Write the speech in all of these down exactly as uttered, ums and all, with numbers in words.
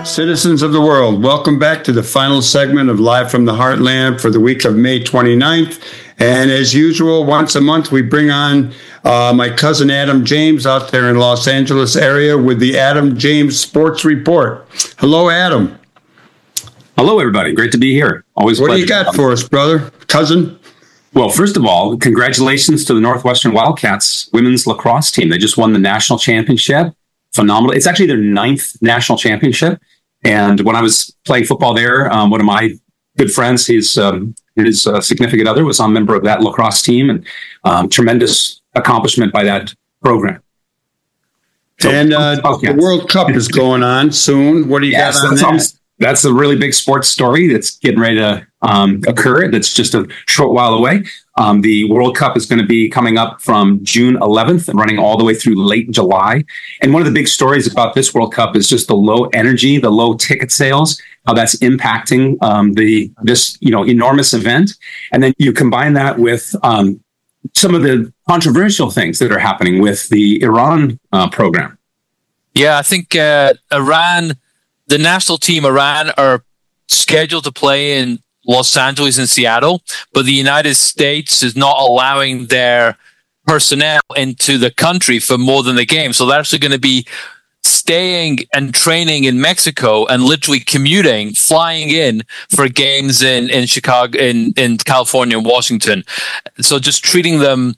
Citizens of the world, welcome back to the final segment of Live from the Heartland for the week of May twenty-ninth. And as usual, once a month, we bring on uh, my cousin Adam James out there in Los Angeles area with the Adam James Sports Report. Hello, Adam. Hello, everybody. Great to be here. Always. What do you got for us, brother? Cousin? Well, first of all, congratulations to the Northwestern Wildcats women's lacrosse team. They just won the national championship. Phenomenal. It's actually their ninth national championship. And when I was playing football there, um, one of my good friends, his um, his uh, significant other, was a member of that lacrosse team, and um, tremendous accomplishment by that program. So, and uh, the World Cup is going on soon. What do you yes, got on that's that? Almost, that's a really big sports story that's getting ready to um, occur. That's just a short while away. Um, the World Cup is going to be coming up from June eleventh and running all the way through late July. And one of the big stories about this World Cup is just the low energy, the low ticket sales, how that's impacting um, the this you know enormous event. And then you combine that with um, some of the controversial things that are happening with the Iran uh, program. Yeah, I think uh, Iran, the national team Iran, are scheduled to play in Los Angeles and Seattle, but the United States is not allowing their personnel into the country for more than the game. So they're actually going to be staying and training in Mexico and literally commuting, flying in for games in, in Chicago, in, in California and Washington. So just treating them,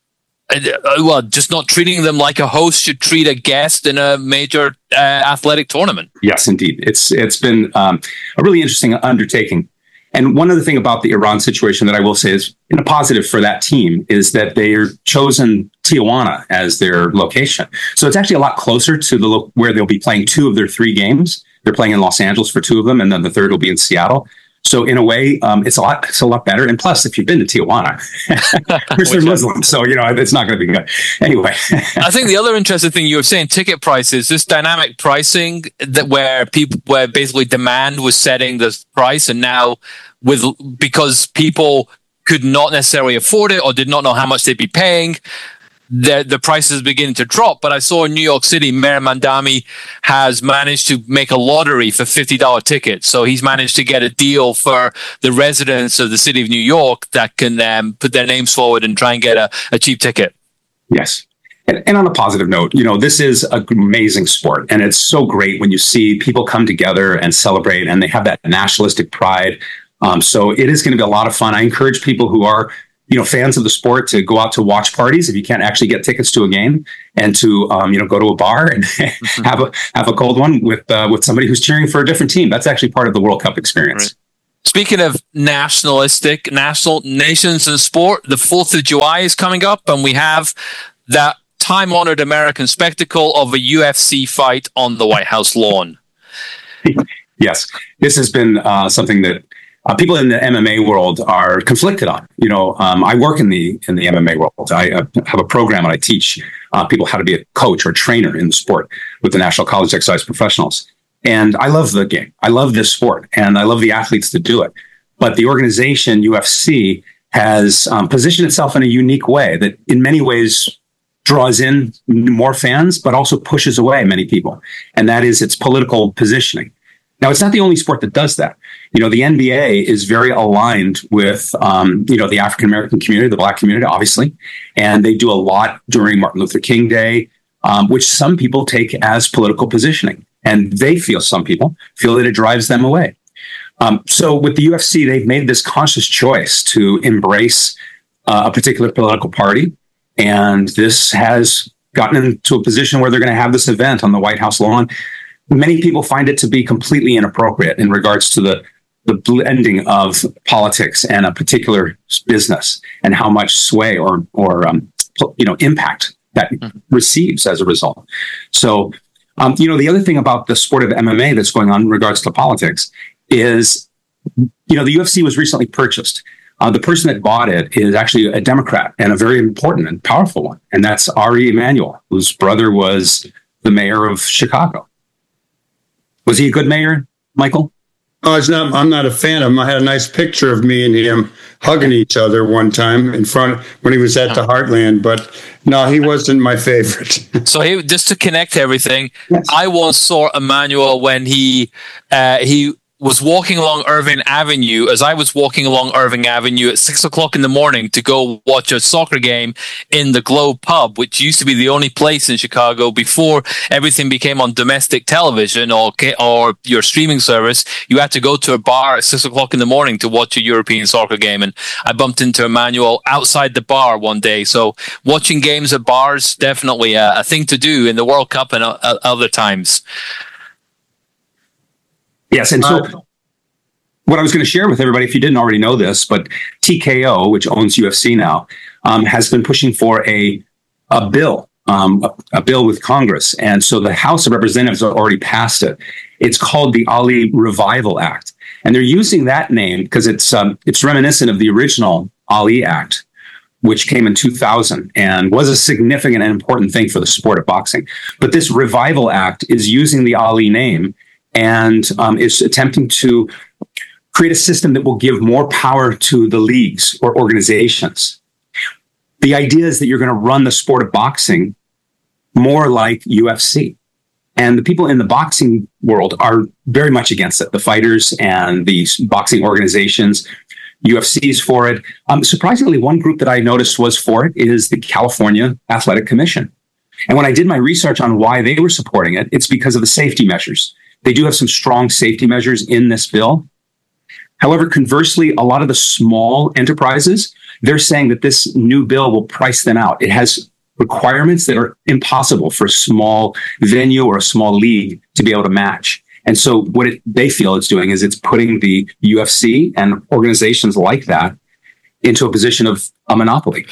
well, just not treating them like a host should treat a guest in a major uh, athletic tournament. Yes, indeed. It's It's been um, a really interesting undertaking. And one other thing about the Iran situation that I will say is in a positive for that team is that they're chosen Tijuana as their location. So it's actually a lot closer to the lo- where they'll be playing two of their three games. They're playing in Los Angeles for two of them, and then the third will be in Seattle. So in a way, um, it's a lot, it's a lot better. And plus, if you've been to Tijuana, they're Muslim, so you know it's not going to be good. Anyway, I think the other interesting thing you were saying, ticket prices, this dynamic pricing that where people, where basically demand was setting the price, and now with because people could not necessarily afford it or did not know how much they'd be paying, the the prices beginning to drop. But I saw in New York City, Mayor Mandami has managed to make a lottery for fifty dollars tickets. So he's managed to get a deal for the residents of the city of New York that can um, put their names forward and try and get a, a cheap ticket. Yes. And, and on a positive note, you know, this is an amazing sport. And it's so great when you see people come together and celebrate and they have that nationalistic pride. Um, so it is going to be a lot of fun. I encourage people who are you know, fans of the sport to go out to watch parties if you can't actually get tickets to a game, and to um, you know go to a bar and mm-hmm. have a have a cold one with uh, with somebody who's cheering for a different team. That's actually part of the World Cup experience. Right. Speaking of nationalistic, national nations and sport, the fourth of July is coming up, and we have that time-honored American spectacle of a U F C fight on the White House lawn. Yes, this has been uh, something that Uh, people in the M M A world are conflicted on. You know, um, I work in the in the M M A world. I uh, have a program and I teach uh, people how to be a coach or a trainer in the sport with the National College Exercise Professionals. And I love the game. I love this sport, and I love the athletes that do it. But the organization U F C has um, positioned itself in a unique way that, in many ways, draws in more fans, but also pushes away many people. And that is its political positioning. Now, it's not the only sport that does that. You know, the N B A is very aligned with, um, you know, the African-American community, the Black community, obviously. And they do a lot during Martin Luther King Day, um, which some people take as political positioning. And they feel, some people feel that it drives them away. Um, so with the U F C, they've made this conscious choice to embrace uh, a particular political party. And this has gotten into a position where they're going to have this event on the White House lawn. Many people find it to be completely inappropriate in regards to the, the blending of politics and a particular business and how much sway or, or um, you know, impact that mm-hmm. receives as a result. So, um, you know, the other thing about the sport of M M A that's going on in regards to politics is, you know, the U F C was recently purchased. Uh, the person that bought it is actually a Democrat, and a very important and powerful one. And that's Ari Emanuel, whose brother was the mayor of Chicago. Was he a good mayor, Michael? Oh, it's not. I'm not a fan of him. I had a nice picture of me and him hugging each other one time in front when he was at the Heartland. But no, he wasn't my favorite. So he, just to connect everything, yes. I once saw Emmanuel when he uh, he was walking along Irving Avenue as I was walking along Irving Avenue at six o'clock in the morning to go watch a soccer game in the Globe Pub, which used to be the only place in Chicago before everything became on domestic television or or your streaming service. You had to go to a bar at six o'clock in the morning to watch a European soccer game. And I bumped into Emmanuel outside the bar one day. So watching games at bars, definitely a, a thing to do in the World Cup and uh, other times. Yes, and so uh, what I was going to share with everybody, if you didn't already know this, but T K O, which owns U F C now, um, has been pushing for a a bill, um, a, a bill with Congress, and so the House of Representatives have already passed it. It's called the Ali Revival Act, and they're using that name because it's um, it's reminiscent of the original Ali Act, which came in two thousand and was a significant and important thing for the sport of boxing. But this Revival Act is using the Ali name and um, is attempting to create a system that will give more power to the leagues or organizations. The idea is that you're going to run the sport of boxing more like U F C. And the people in the boxing world are very much against it. The fighters and these boxing organizations, U F C's for it. Um, surprisingly, one group that I noticed was for it is the California Athletic Commission. And when I did my research on why they were supporting it, it's because of the safety measures. They do have some strong safety measures in this bill. However, conversely, a lot of the small enterprises, they're saying that this new bill will price them out. It has requirements that are impossible for a small venue or a small league to be able to match. And so what it, they feel it's doing is it's putting the U F C and organizations like that into a position of a monopoly.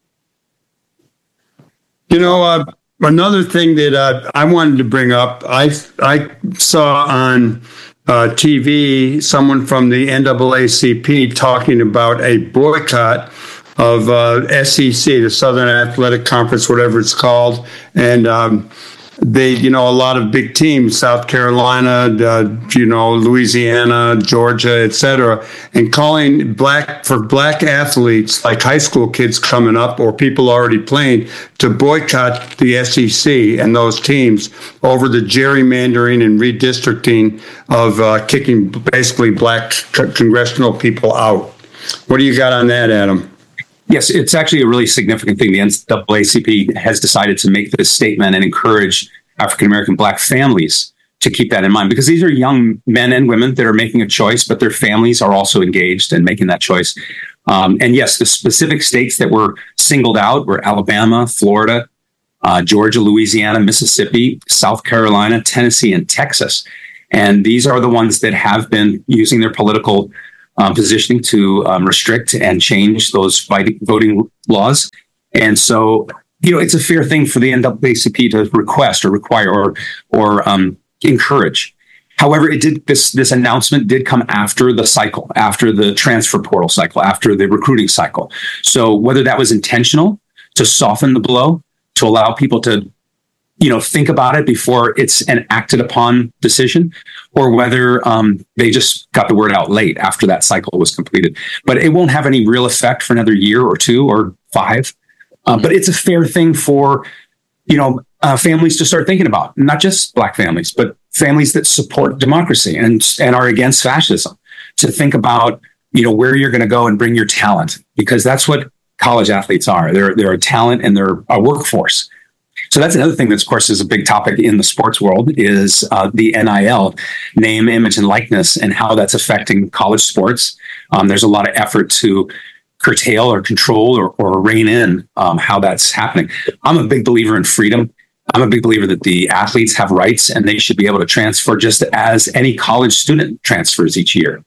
You know, uh, another thing that uh, I wanted to bring up, I I saw on uh, T V someone from the N double A C P talking about a boycott of uh, S E C, the Southern Athletic Conference, whatever it's called, and um, they, you know, a lot of big teams, South Carolina, uh, you know, Louisiana, Georgia, et cetera, and calling black for black athletes like high school kids coming up or people already playing to boycott the S E C and those teams over the gerrymandering and redistricting of uh, kicking basically black c- congressional people out. What do you got on that, Adam? Yes, it's actually a really significant thing. The N double A C P has decided to make this statement and encourage African-American black families to keep that in mind, because these are young men and women that are making a choice, but their families are also engaged in making that choice. Um, and yes, the specific states that were singled out were Alabama, Florida, uh, Georgia, Louisiana, Mississippi, South Carolina, Tennessee, and Texas. And these are the ones that have been using their political Um, positioning to um, restrict and change those fighting, voting laws. And so, you know, it's a fair thing for the N double A C P to request or require or or um, encourage. However, it did this this announcement did come after the cycle, after the transfer portal cycle, after the recruiting cycle. So whether that was intentional to soften the blow, to allow people to, you know, think about it before it's an acted upon decision, or whether um, they just got the word out late after that cycle was completed. But it won't have any real effect for another year or two or five. Uh, but it's a fair thing for, you know, uh, families to start thinking about, not just black families, but families that support democracy and, and are against fascism, to think about, you know, where you're going to go and bring your talent, because that's what college athletes are. They're, they're a talent and they're a workforce. So that's another thing that, of course, is a big topic in the sports world is uh, the N I L, name, image, and likeness, and how that's affecting college sports. Um, there's a lot of effort to curtail or control or, or rein in um, how that's happening. I'm a big believer in freedom. I'm a big believer that the athletes have rights and they should be able to transfer just as any college student transfers each year.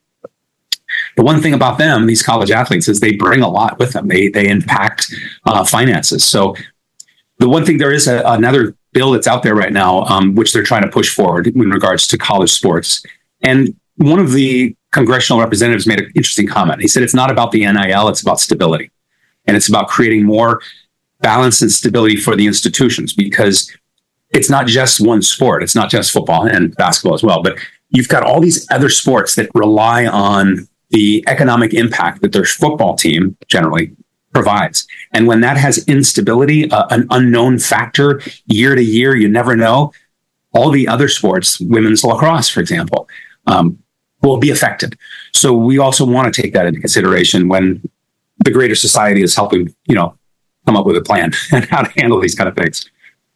The one thing about them, these college athletes, is they bring a lot with them. They, they impact uh, finances. So the one thing, there is a, another bill that's out there right now, um, which they're trying to push forward in regards to college sports. And one of the congressional representatives made an interesting comment. He said, it's not about the N I L, it's about stability. And it's about creating more balance and stability for the institutions, because it's not just one sport. It's not just football and basketball as well, but you've got all these other sports that rely on the economic impact that their football team generally provides. And when that has instability, uh, an unknown factor year to year, you never know, all the other sports, women's lacrosse, for example, um, will be affected. So we also want to take that into consideration when the greater society is helping, you know, come up with a plan and how to handle these kind of things.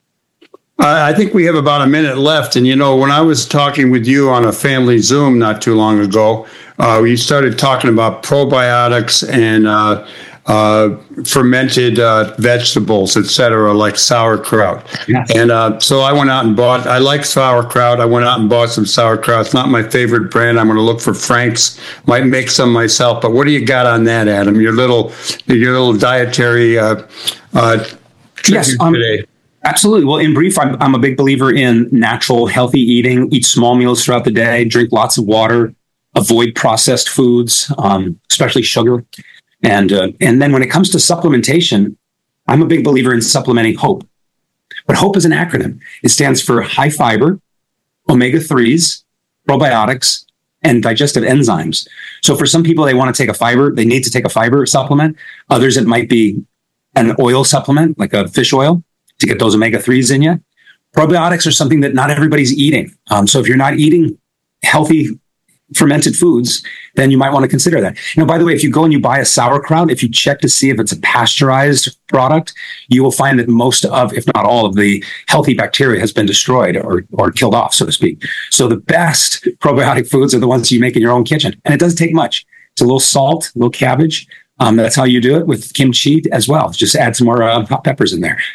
Uh, I think we have about a minute left. And, you know, when I was talking with you on a family Zoom not too long ago, uh, we started talking about probiotics and uh, uh, fermented uh, vegetables, et cetera, like sauerkraut. Yeah. And uh, so I went out and bought, I like sauerkraut. I went out and bought some sauerkraut. It's not my favorite brand. I'm going to look for Frank's. Might make some myself. But what do you got on that, Adam? Your little, your little dietary uh, uh, yes, um, today. Absolutely. Well, in brief, I'm, I'm a big believer in natural, healthy eating. Eat small meals throughout the day. Drink lots of water. Avoid processed foods, um, especially sugar. And uh, and then when it comes to supplementation, I'm a big believer in supplementing HOPE. But HOPE is an acronym. It stands for high fiber, omega threes, probiotics, and digestive enzymes. So for some people, they want to take a fiber. They need to take a fiber supplement. Others, it might be an oil supplement, like a fish oil, to get those omega threes in you. Probiotics are something that not everybody's eating. Um, so if you're not eating healthy fermented foods, then you might want to consider that. You know, by the way, if you go and you buy a sauerkraut, if you check to see if it's a pasteurized product, you will find that most of, if not all of the healthy bacteria has been destroyed or, or killed off, so to speak. So the best probiotic foods are the ones you make in your own kitchen. And it doesn't take much. It's a little salt, a little cabbage. Um, that's how you do it with kimchi as well. Just add some more uh, hot peppers in there.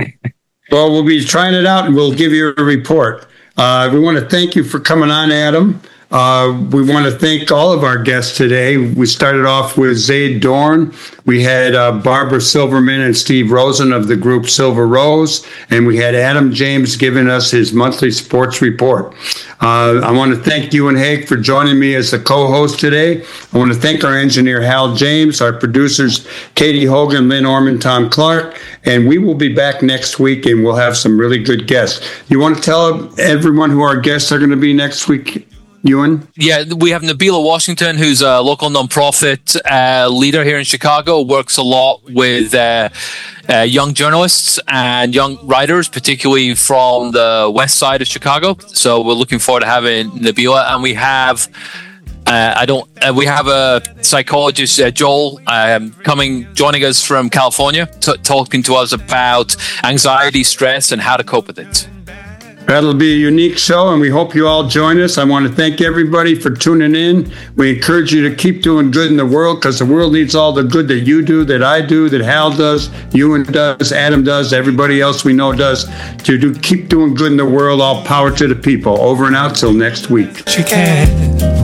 Well, we'll be trying it out and we'll give you a report. Uh, we want to thank you for coming on, Adam. Uh, we want to thank all of our guests today. We started off with Zaid Dorn. We had uh, Barbara Silverman and Steve Rosen of the group Silver Rose. And we had Adam James giving us his monthly sports report. Uh, I want to thank Ewan Haig for joining me as the co-host today. I want to thank our engineer, Hal James, our producers, Katie Hogan, Lynn Orman, Tom Clark. And we will be back next week and we'll have some really good guests. You want to tell everyone who our guests are going to be next week? Ewan? Yeah, we have Nabila Washington, who's a local nonprofit uh, leader here in Chicago, works a lot with uh, uh, young journalists and young writers, particularly from the west side of Chicago. So we're looking forward to having Nabila. And we have, uh, I don't, uh, we have a psychologist, uh, Joel, um, coming, joining us from California, t- talking to us about anxiety, stress, and how to cope with it. That'll be a unique show, and we hope you all join us. I want to thank everybody for tuning in. We encourage you to keep doing good in the world because the world needs all the good that you do, that I do, that Hal does, Ewan does, Adam does, everybody else we know does. To do, keep doing good in the world. All power to the people. Over and out till next week. She can.